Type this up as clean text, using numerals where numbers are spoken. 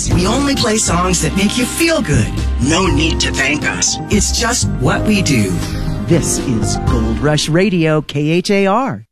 We only play songs that make you feel good. No need to thank us. It's just what we do. This is Gold Rush Radio, KHAR.